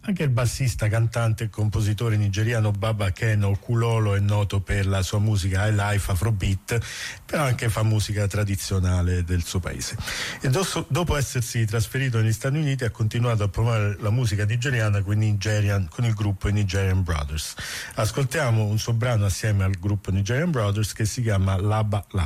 Anche il bassista, cantante e compositore nigeriano Baba Ken Okulolo è noto per la sua musica high life, afrobeat, però anche fa musica tradizionale del suo paese. E dopo essersi trasferito negli Stati Uniti ha continuato a promuovere la musica nigeriana con il gruppo Nigerian Brothers. Ascoltiamo un suo brano assieme al gruppo Nigerian Brothers che si chiama Laba Laba.